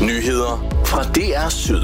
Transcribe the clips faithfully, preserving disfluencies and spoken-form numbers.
Nyheder fra D R Syd.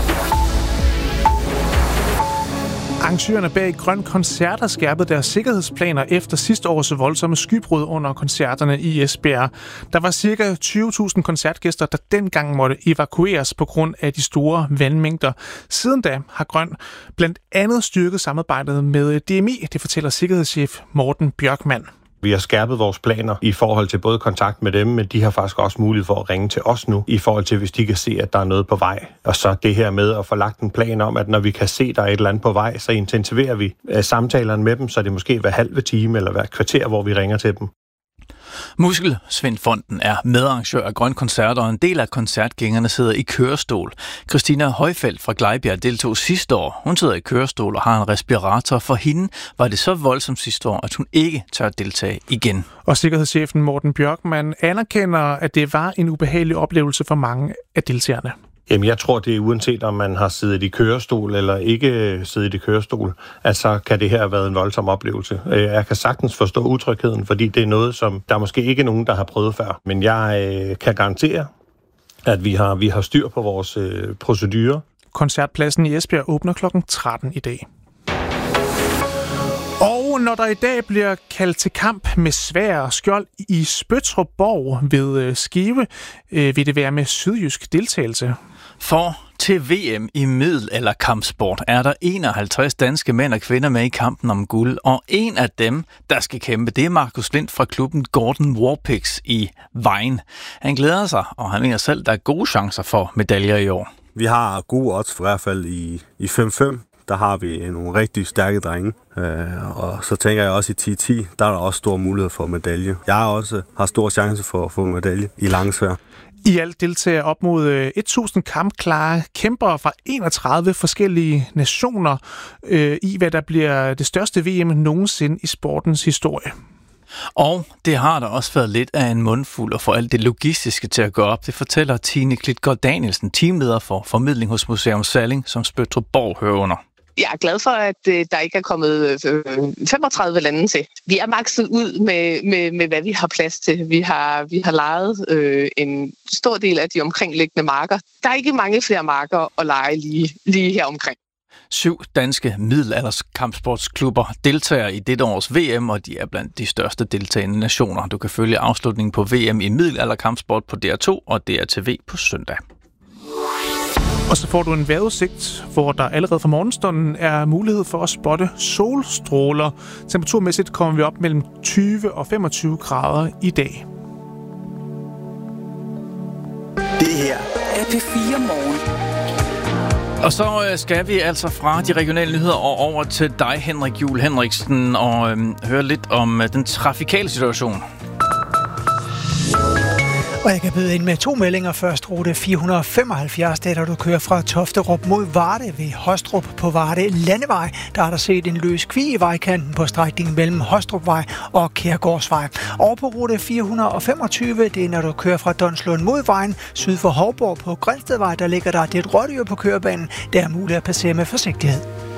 Arrangørerne bag Grøn Koncert har skærpet deres sikkerhedsplaner efter sidste års voldsomme skybrud under koncerterne i Esbjerg. Der var ca. tyve tusind koncertgæster, der dengang måtte evakueres på grund af de store vandmængder. Siden da har Grøn blandt andet styrket samarbejdet med D M I, det fortæller sikkerhedschef Morten Bjørkman. Vi har skærpet vores planer i forhold til både kontakt med dem, men de har faktisk også mulighed for at ringe til os nu, i forhold til, hvis de kan se, at der er noget på vej. Og så det her med at få lagt en plan om, at når vi kan se, at der er et eller andet på vej, så intensiverer vi samtalerne med dem, så det måske hver halve time eller hver kvarter, hvor vi ringer til dem. Muskelsvindfonden er medarrangør af Grøn Koncert, og en del af koncertgængerne sidder i kørestol. Christina Højfeldt fra Glejbjerg deltog sidste år. Hun sidder i kørestol og har en respirator. For hende var det så voldsomt sidste år, at hun ikke tør deltage igen. Og sikkerhedschefen Morten Bjørkman anerkender, at det var en ubehagelig oplevelse for mange af deltagerne. Jamen, jeg tror, det er uanset om man har siddet i kørestol eller ikke siddet i kørestol, at så kan det her have været en voldsom oplevelse. Jeg kan sagtens forstå utrygheden, fordi det er noget, som der måske ikke er nogen, der har prøvet før. Men jeg øh, kan garantere, at vi har, vi har styr på vores øh, procedurer. Koncertpladsen i Esbjerg åbner klokken tretten i dag. Og når der i dag bliver kaldt til kamp med sværd og skjold i Spøttrup Borg ved Skive, øh, vil det være med sydjysk deltagelse. For til V M i middelalderkampsport er der enoghalvtreds danske mænd og kvinder med i kampen om guld, og en af dem, der skal kæmpe, det er Markus Lind fra klubben Gordon Warpix i Vejen. Han glæder sig, og han mener selv, der er gode chancer for medaljer i år. Vi har gode odds for i hvert fald i, i fem fem. Der har vi nogle rigtig stærke drenge, øh, og så tænker jeg også i ti ti, der er der også stor mulighed for medalje. Jeg har også har stor chance for at få medalje i langsvær. I alt deltager op mod tusind kampklare kæmpere fra enogtredive forskellige nationer øh, i, hvad der bliver det største V M nogensinde i sportens historie. Og det har der også været lidt af en mundfuld at få alt det logistiske til at gå op. Det fortæller Tine Klitgaard Danielsen, teamleder for formidling hos Museum Salling, som Spøttrup Borg hører under. Jeg er glad for, at øh, der ikke er kommet øh, femogtredive lande til. Vi er makset ud med, med, med, hvad vi har plads til. Vi har, vi har lejet øh, en stor del af de omkringliggende marker. Der er ikke mange flere marker at lege lige, lige her omkring. Syv danske middelalderskampsportsklubber deltager i dette års V M, og de er blandt de største deltagende nationer. Du kan følge afslutningen på V M i middelalderkampsport på D R to og D R T V på søndag. Og så får du en vejrudsigt, hvor der allerede fra morgenstunden er mulighed for at spotte solstråler. Temperaturmæssigt kommer vi op mellem tyve og femogtyve grader i dag. Det her er P fire Morgen. Og så skal vi altså fra de regionale nyheder og over til dig, Henrik Juhl Henriksen, og øhm, høre lidt om øh, den trafikale situation. Og jeg kan byde ind med to meldinger. Først rute fire hundrede og femoghalvfjerds, der du kører fra Tofterup mod Varde ved Hostrup på Varde Landevej. Der er der set en løs kvie i vejkanten på strækningen mellem Hostrupvej og Kærgårdsvej. Over på rute fire hundrede og femogtyve, det er når du kører fra Donslund mod vejen syd for Hovborg på Grindstedvej, der ligger der et rådyr på kørebanen. Der er muligt at passere med forsigtighed.